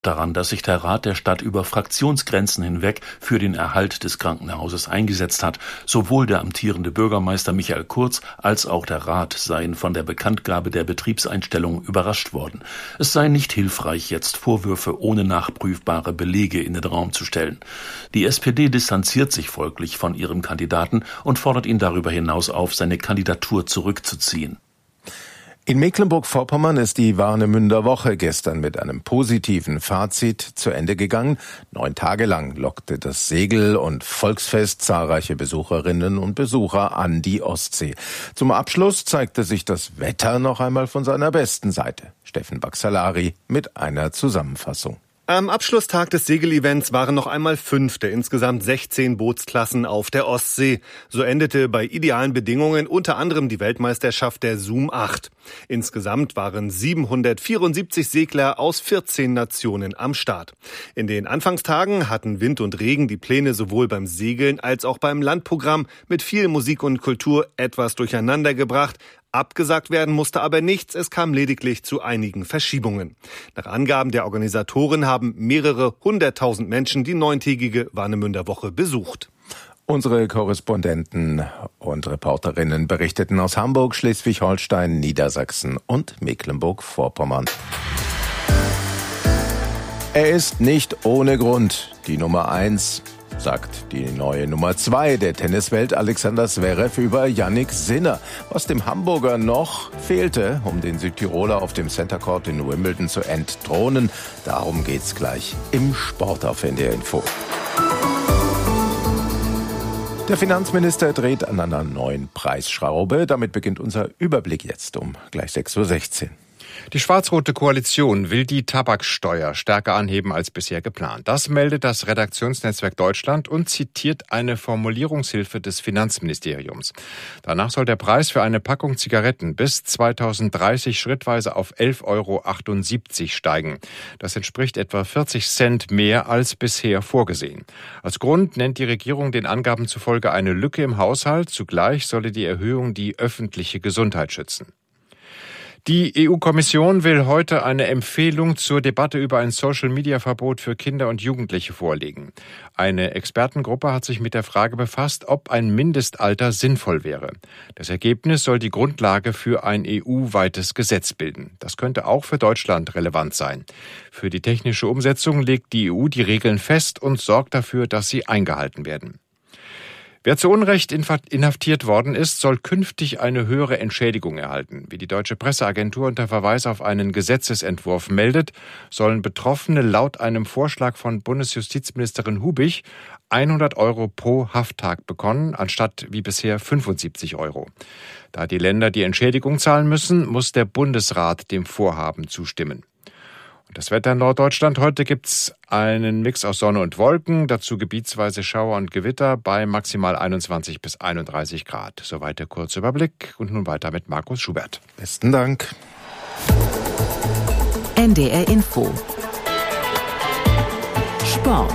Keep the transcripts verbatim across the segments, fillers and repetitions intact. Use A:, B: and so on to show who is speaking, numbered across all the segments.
A: daran, dass sich der Rat der Stadt über Fraktionsgrenzen hinweg für den Erhalt des Krankenhauses eingesetzt hat. Sowohl der amtierende Bürgermeister Michael Kurz als auch der Rat seien von der Bekanntgabe der Betriebseinstellung überrascht worden. Es sei nicht hilfreich, jetzt Vorwürfe ohne nachprüfbare Belege in den Raum zu stellen. Die S P D distanziert sich folglich von ihrem Kandidaten und fordert ihn darüber hinaus auf, seine Kandidatur zurückzuziehen.
B: In Mecklenburg-Vorpommern ist die Warnemünder Woche gestern mit einem positiven Fazit zu Ende gegangen. Neun Tage lang lockte das Segel- und Volksfest zahlreiche Besucherinnen und Besucher an die Ostsee. Zum Abschluss zeigte sich das Wetter noch einmal von seiner besten Seite. Steffen Baxalari mit einer Zusammenfassung.
C: Am Abschlusstag des Segelevents waren noch einmal fünf der insgesamt sechzehn Bootsklassen auf der Ostsee. So endete bei idealen Bedingungen unter anderem die Weltmeisterschaft der Zoom acht. Insgesamt waren siebenhundertvierundsiebzig Segler aus vierzehn Nationen am Start. In den Anfangstagen hatten Wind und Regen die Pläne sowohl beim Segeln als auch beim Landprogramm mit viel Musik und Kultur etwas durcheinander gebracht. Abgesagt werden musste aber nichts, es kam lediglich zu einigen Verschiebungen. Nach Angaben der Organisatoren haben mehrere hunderttausend Menschen die neuntägige Warnemünder Woche besucht.
B: Unsere Korrespondenten und Reporterinnen berichteten aus Hamburg, Schleswig-Holstein, Niedersachsen und Mecklenburg-Vorpommern. Er ist nicht ohne Grund die Nummer eins, sagt die neue Nummer zwei der Tenniswelt Alexander Zverev über Jannik Sinner. Was dem Hamburger noch fehlte, um den Südtiroler auf dem Center Court in Wimbledon zu entthronen, darum geht's gleich im Sport auf N D R Info. Der Finanzminister dreht an einer neuen Preisschraube. Damit beginnt unser Überblick jetzt um gleich sechs Uhr sechzehn.
D: Die schwarz-rote Koalition will die Tabaksteuer stärker anheben als bisher geplant. Das meldet das Redaktionsnetzwerk Deutschland und zitiert eine Formulierungshilfe des Finanzministeriums. Danach soll der Preis für eine Packung Zigaretten bis zweitausenddreißig schrittweise auf elf Euro achtundsiebzig steigen. Das entspricht etwa vierzig Cent mehr als bisher vorgesehen. Als Grund nennt die Regierung den Angaben zufolge eine Lücke im Haushalt. Zugleich solle die Erhöhung die öffentliche Gesundheit schützen. Die E U-Kommission will heute eine Empfehlung zur Debatte über ein Social-Media-Verbot für Kinder und Jugendliche vorlegen. Eine Expertengruppe hat sich mit der Frage befasst, ob ein Mindestalter sinnvoll wäre. Das Ergebnis soll die Grundlage für ein E U-weites Gesetz bilden. Das könnte auch für Deutschland relevant sein. Für die technische Umsetzung legt die E U die Regeln fest und sorgt dafür, dass sie eingehalten werden. Wer zu Unrecht inhaftiert worden ist, soll künftig eine höhere Entschädigung erhalten. Wie die Deutsche Presseagentur unter Verweis auf einen Gesetzesentwurf meldet, sollen Betroffene laut einem Vorschlag von Bundesjustizministerin Hubich hundert Euro pro Hafttag bekommen, anstatt wie bisher fünfundsiebzig Euro. Da die Länder die Entschädigung zahlen müssen, muss der Bundesrat dem Vorhaben zustimmen. Das Wetter in Norddeutschland. Heute gibt's einen Mix aus Sonne und Wolken, dazu gebietsweise Schauer und Gewitter bei maximal einundzwanzig bis einunddreißig Grad. Soweit der kurze Überblick und nun weiter mit Markus Schubert.
B: Besten Dank.
E: N D R Info. Sport.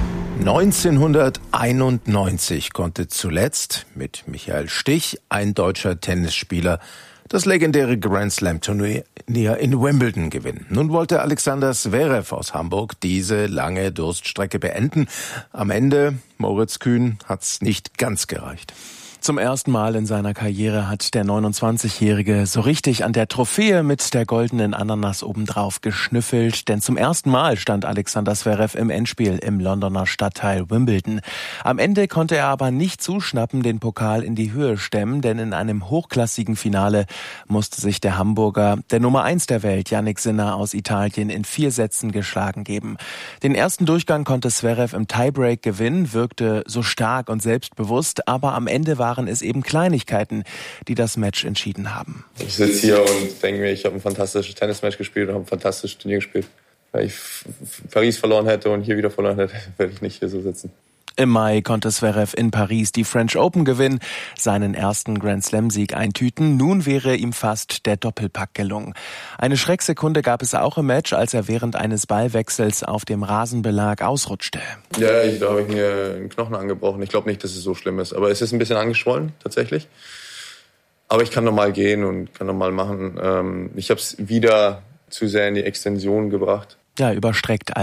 B: neunzehnhunderteinundneunzig konnte zuletzt mit Michael Stich ein deutscher Tennisspieler das legendäre Grand Slam Turnier in Wimbledon gewinnen. Nun wollte Alexander Zverev aus Hamburg diese lange Durststrecke beenden. Am Ende, Moritz Kühn, hat's nicht ganz gereicht.
F: Zum ersten Mal in seiner Karriere hat der neunundzwanzigjährige so richtig an der Trophäe mit der goldenen Ananas obendrauf geschnüffelt, denn zum ersten Mal stand Alexander Zverev im Endspiel im Londoner Stadtteil Wimbledon. Am Ende konnte er aber nicht zuschnappen, den Pokal in die Höhe stemmen, denn in einem hochklassigen Finale musste sich der Hamburger, der Nummer eins der Welt, Jannik Sinner aus Italien, in vier Sätzen geschlagen geben. Den ersten Durchgang konnte Zverev im Tiebreak gewinnen, wirkte so stark und selbstbewusst, aber am Ende war waren es eben Kleinigkeiten, die das Match entschieden haben.
G: Ich sitze hier und denke mir, ich habe ein fantastisches Tennismatch gespielt und habe ein fantastisches Turnier gespielt. Wenn ich Paris verloren hätte und hier wieder verloren hätte, werde ich nicht hier so sitzen.
F: Im Mai konnte Zverev in Paris die French Open gewinnen, seinen ersten Grand-Slam-Sieg eintüten. Nun wäre ihm fast der Doppelpack gelungen. Eine Schrecksekunde gab es auch im Match, als er während eines Ballwechsels auf dem Rasenbelag ausrutschte.
G: Ja, ich, da habe ich mir einen Knochen angebrochen. Ich glaube nicht, dass es so schlimm ist. Aber es ist ein bisschen angeschwollen, tatsächlich. Aber ich kann normal gehen und kann normal machen. Ich habe es wieder zu sehr in die Extension gebracht.
F: Ja, überstreckt